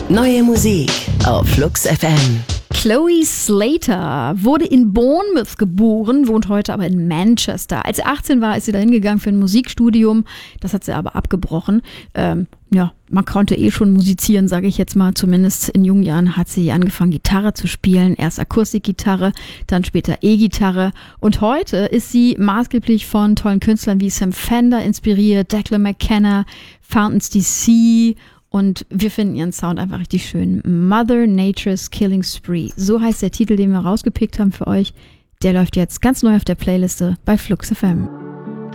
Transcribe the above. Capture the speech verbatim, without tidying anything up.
Neue Musik auf Flux F M. Chloe Slater wurde in Bournemouth geboren, wohnt heute aber in Manchester. Als sie achtzehn war, ist sie dahin gegangen für ein Musikstudium. Das hat sie aber abgebrochen. Ähm, ja, man konnte eh schon musizieren, sage ich jetzt mal. Zumindest in jungen Jahren hat sie angefangen, Gitarre zu spielen. Erst Akustikgitarre, dann später E-Gitarre. Und heute ist sie maßgeblich von tollen Künstlern wie Sam Fender inspiriert, Declan McKenna, Fountains D C. Und wir finden ihren Sound einfach richtig schön. Mother Nature's Killing Spree. So heißt der Titel, den wir rausgepickt haben für euch. Der läuft jetzt ganz neu auf der Playliste bei Flux F M.